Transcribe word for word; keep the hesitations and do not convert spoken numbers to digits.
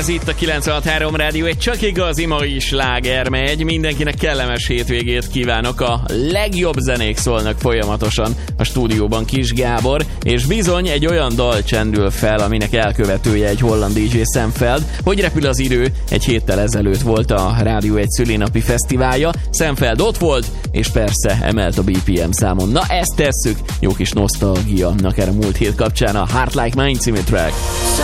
Ez itt a kilencvenhat három Rádió, egy csak igazi mai sláger megy. Mindenkinek kellemes hétvégét kívánok. A legjobb zenék szólnak folyamatosan a stúdióban Kis Gábor, és bizony egy olyan dal csendül fel, aminek elkövetője egy holland dé dzsé Semfeld. Hogy repül az idő? Egy héttel ezelőtt volt a Rádió egy szülinapi fesztiválja. Semfeld ott volt, és persze emelt a bé pé em számon. Na ezt tesszük, jó kis nosztalgia, akár a múlt hét kapcsán a Heart Like Mine című track.